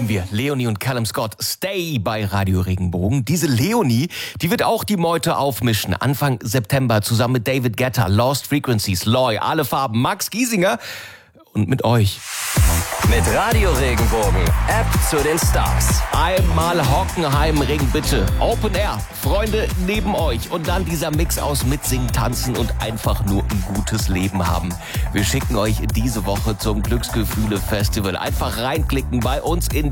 lieben wir. Leonie und Callum Scott, Stay bei Radio Regenbogen. Diese Leonie, die wird auch die Meute aufmischen. Anfang September zusammen mit David Guetta, Lost Frequencies, Loy, Alle Farben, Max Giesinger und mit euch. Mit Radio Regenbogen, App zu den Stars. Einmal Hockenheim Ring bitte. Open Air, Freunde neben euch. Und dann dieser Mix aus Mitsingen, Tanzen und einfach nur ein gutes Leben haben. Wir schicken euch diese Woche zum Glücksgefühle Festival. Einfach reinklicken bei uns in